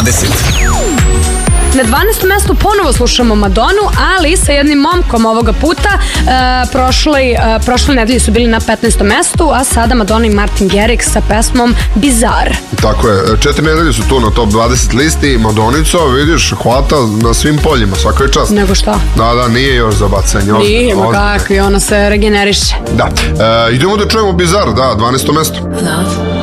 20. Na 12. mestu ponovo slušamo Madonu, ali sa jednim momkom ovoga puta. Prošle nedelje su bili na 15. mestu, a sada Madonna i Martin Garrix sa pesmom Bizarre. Tako je, 4 nedelje su tu na top 20 listi. Madonico, vidiš, hvata na svim poljima, svaka je čast. Nego šta? Da, nije još za bacanje. Nije, kakvi, ona se regeneriše. Da, idemo da čujemo Bizarre, da, 12. mesto. Love